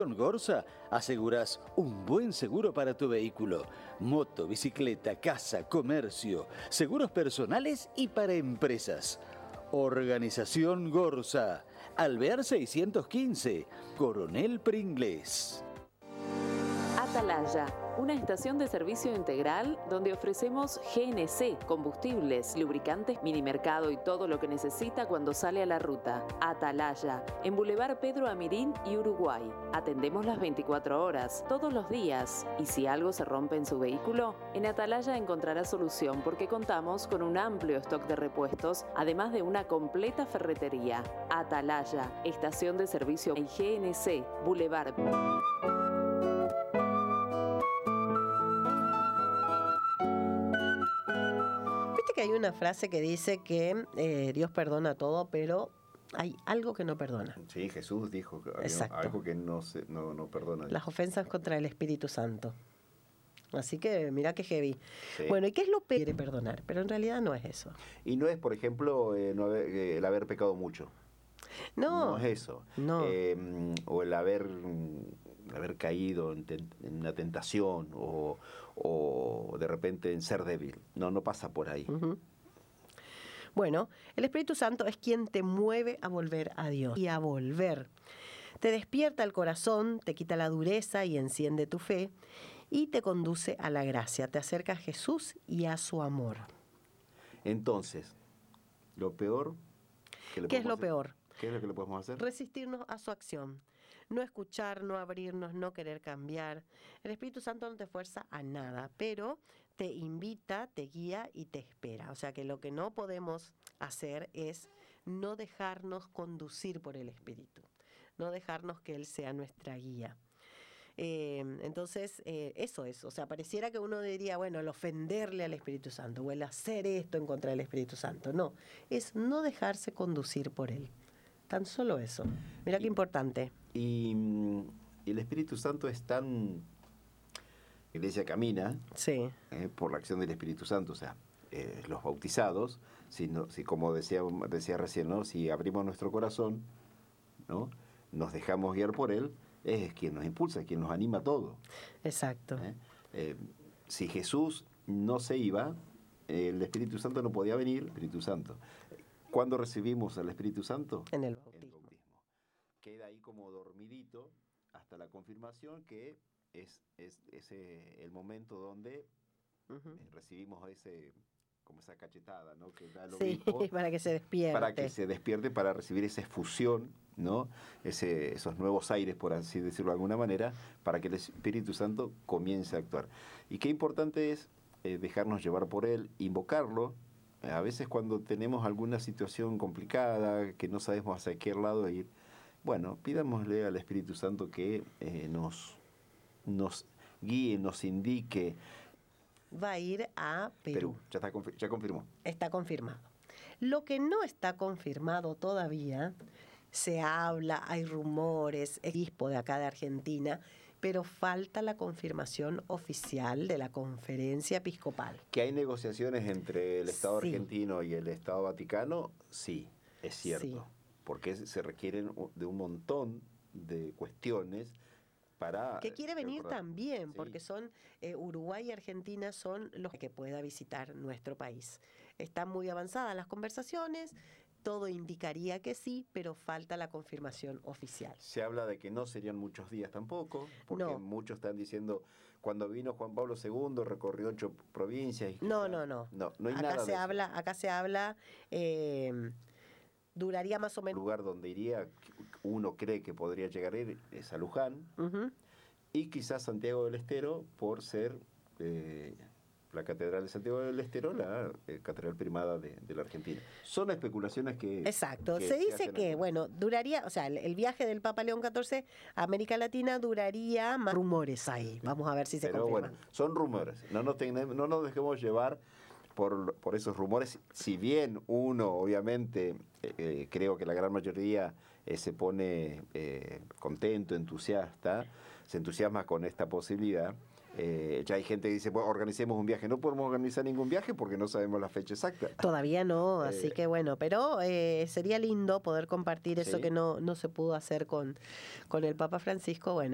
Con Gorsa aseguras un buen seguro para tu vehículo, moto, bicicleta, casa, comercio, seguros personales y para empresas. Organización Gorsa, Alvear 615, Coronel Pringles. Atalaya, una estación de servicio integral donde ofrecemos GNC, combustibles, lubricantes, minimercado y todo lo que necesita cuando sale a la ruta. Atalaya, en Boulevard Pedro Amirín y Uruguay. Atendemos las 24 horas, todos los días. Y si algo se rompe en su vehículo, en Atalaya encontrará solución porque contamos con un amplio stock de repuestos, además de una completa ferretería. Atalaya, estación de servicio en GNC, Boulevard. Viste que hay una frase que dice que Dios perdona todo, pero hay algo que no perdona. Sí, Jesús dijo que había algo que no perdona. Las ofensas contra el Espíritu Santo. Así que mirá qué heavy. Sí. Bueno, ¿y qué es lo que quiere perdonar? Pero en realidad no es eso. Y no es, por ejemplo, el haber pecado mucho. No. No es eso. No. O el haber caído en una tentación o de repente en ser débil. No pasa por ahí. Uh-huh. Bueno, el Espíritu Santo es quien te mueve a volver a Dios y a volver. Te despierta el corazón, te quita la dureza y enciende tu fe y te conduce a la gracia, te acerca a Jesús y a su amor. Entonces, lo peor ¿Qué es lo peor? ¿Qué es lo que le podemos hacer? Resistirnos a su acción. No escuchar, no abrirnos, no querer cambiar. El Espíritu Santo no te fuerza a nada, pero te invita, te guía y te espera. O sea que lo que no podemos hacer es no dejarnos conducir por el Espíritu. No dejarnos que Él sea nuestra guía. Entonces, eso es. O sea, pareciera que uno diría, bueno, el ofenderle al Espíritu Santo o el hacer esto en contra del Espíritu Santo. No, es no dejarse conducir por Él. Tan solo eso. Mira qué importante. Y el Espíritu Santo es tan... La Iglesia camina por la acción del Espíritu Santo, o sea, los bautizados, si como decía recién, ¿no? Si abrimos nuestro corazón, ¿no? Nos dejamos guiar por Él, es quien nos impulsa, quien nos anima a todo. Exacto. Si Jesús no se iba, el Espíritu Santo no podía venir, el Espíritu Santo. ¿Cuándo recibimos al Espíritu Santo? En el bautismo. Queda ahí como dormidito hasta la confirmación, que es el momento donde recibimos como esa cachetada, ¿no? Que da el obispo, para que se despierte. Para que se despierte, para recibir esa efusión, ¿no? Esos nuevos aires, por así decirlo de alguna manera, para que el Espíritu Santo comience a actuar. Y qué importante es dejarnos llevar por Él, invocarlo. A veces cuando tenemos alguna situación complicada, que no sabemos hacia qué lado ir, bueno, pidámosle al Espíritu Santo que nos guíe, nos indique. Va a ir a Perú. Ya confirmó. Está confirmado. Lo que no está confirmado todavía, se habla, hay rumores, obispo de acá de Argentina, pero falta la confirmación oficial de la Conferencia Episcopal. ¿Que hay negociaciones entre el Estado argentino y el Estado Vaticano? Sí, es cierto. Sí. Porque se requieren de un montón de cuestiones para... Que quiere venir también, porque son Uruguay y Argentina son los que pueda visitar nuestro país. Están muy avanzadas las conversaciones, todo indicaría que sí, pero falta la confirmación oficial. Se habla de que no serían muchos días tampoco, porque muchos están diciendo, cuando vino Juan Pablo II recorrió 8 provincias. Y No hay acá nada de eso. Acá se habla... duraría más o menos... El lugar donde iría, uno cree que podría llegar a ir, es a Luján, y quizás Santiago del Estero, por ser la Catedral de Santiago del Estero, la Catedral primada de la Argentina. Son especulaciones que... Exacto, se dice que, bueno, duraría, o sea, el viaje del Papa León XIV a América Latina duraría más. Rumores ahí, vamos a ver si se confirman. Bueno, son rumores, no nos dejemos llevar por esos rumores, si bien uno obviamente creo que la gran mayoría se pone contento, se entusiasma con esta posibilidad. Ya hay gente que dice, bueno, organicemos un viaje. No podemos organizar ningún viaje porque no sabemos la fecha exacta. Todavía no, así que bueno, pero sería lindo poder compartir eso que no se pudo hacer con el Papa Francisco. Bueno.